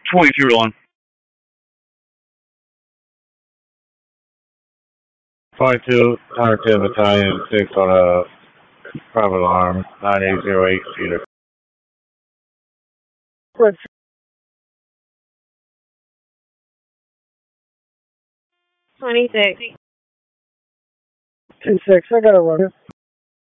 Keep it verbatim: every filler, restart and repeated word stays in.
twenty-two one. twenty-two, one ten Battalion, six on a private alarm, nine eight zero eight, Cedar. twenty-six. two six, I got a runner.